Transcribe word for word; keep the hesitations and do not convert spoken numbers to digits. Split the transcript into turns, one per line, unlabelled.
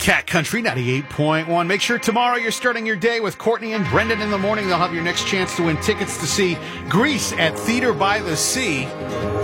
Cat Country ninety-eight point one. Make sure tomorrow you're starting your day with Courtney and Brendan in the morning. They'll have your next chance to win tickets to see Grease at Theater by the Sea.